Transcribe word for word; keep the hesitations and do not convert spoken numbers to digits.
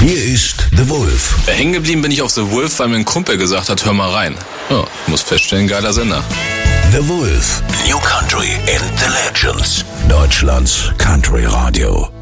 Hier ist The Wolf. Hängen geblieben bin ich auf The Wolf, weil mir ein Kumpel gesagt hat, hör mal rein. Ja, ich muss feststellen, geiler Sender. The Wolf. New Country and the Legends. Deutschlands Country Radio.